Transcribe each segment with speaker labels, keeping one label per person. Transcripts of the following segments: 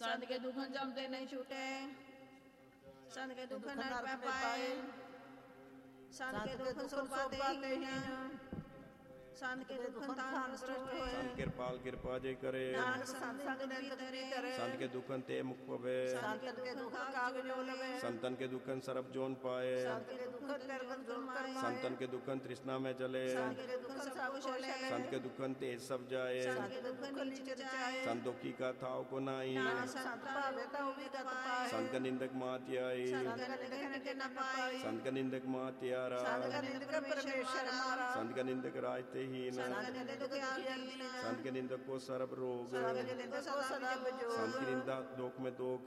Speaker 1: संत के दुखन जमते नहीं छूटे, संत के दुखन नर पे पाए, संत के दुखन सोपाते ही संत के दुखन तान सृष्ट होए,
Speaker 2: संत कृपाल कृपा जे करे,
Speaker 1: नानक संत संग भीतरे,
Speaker 2: संत के दुखन ते मुख पवे,
Speaker 1: संत के दुखन कागज ओलवे,
Speaker 2: संतन के दुखन सरब जोन पाए,
Speaker 1: संत के दुखन करगन जोन पाए,
Speaker 2: संतन के दुखन तृष्णा में जले,
Speaker 1: संत के दुखन सब चले,
Speaker 2: संत के दुखन तेज सब जाए,
Speaker 1: संत के दुखन नीचे जाए,
Speaker 2: संत दुखी का थाव को नाई,
Speaker 1: संत पावे तो भी तत पाए,
Speaker 2: संत का निंदक मात आई,
Speaker 1: संत का निंदक के न पाए,
Speaker 2: संत का निंदक मात यारा,
Speaker 1: संत का निंदक परमेश्वर हमारा,
Speaker 2: संत का निंदक राजते हीन, संत के निंदक को सरब रोग, संत की निंदा दोख में दोख,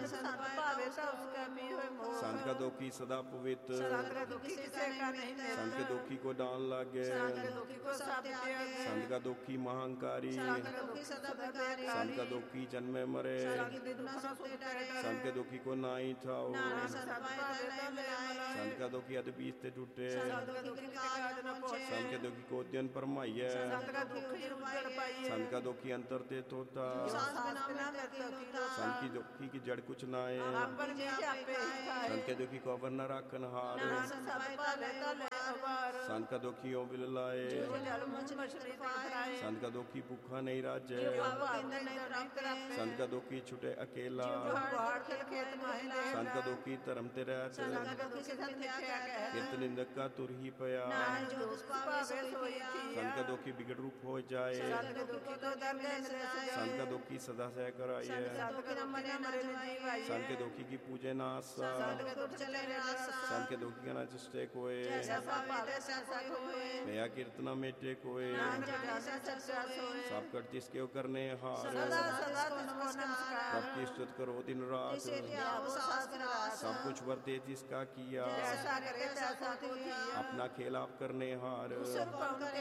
Speaker 2: संत का दोखी सदा पवित्र, संत के दोखी को डाल लागे, संत का दोखी महांकारी, संत का दोखी जन्मे मरे, संत के दोखी को नाई थाओ, संत का दोखी अदबीजते टूटे, संत के दोखी को उद्यन परमाइए, संत का दुखी अंतर ते तोता, संत की दुखी की जड़ कुछ नाए, संत के दुखी को अवर न राखन हार, संत का दुखी ओ बिल लाए, संत का दुखी भूखा नहीं राजे, संत का दुखी छुटे अकेला, संत का दुखी धर्म ते रहते, कित निंदक का तुर ही पया, संत का दुखी बिगड़ रूप हो जाए, संत का दुखी सदा सह कराइए, संत के दुखी की पूजे नास, संत के दुखी का न चेष्टे कोए, मेरा कीर्तना मेटे कोए, सब करती इसके करने हार, सबकी स्तुति करो दिन रात, सब कुछ वर्ते जिसका किया, अपना खेल आप करने हार,